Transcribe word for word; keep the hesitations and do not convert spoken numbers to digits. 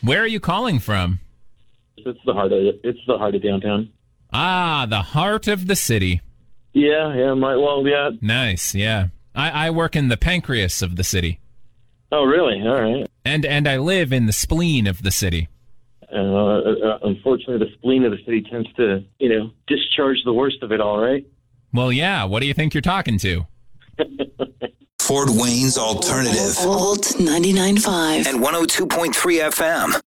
Where are you calling from? It's the heart of it. It's the heart of downtown. Ah, the heart of the city. Yeah, yeah, my, well, yeah. Nice, yeah. I, I work in the pancreas of the city. Oh, really? All right. And and I live in the spleen of the city. Uh, uh, unfortunately, the spleen of the city tends to, you know, discharge the worst of it all, right? Well, yeah. What do you think you're talking to? Fort Wayne's Alternative. Alt ninety-nine point five. And one oh two point three F M.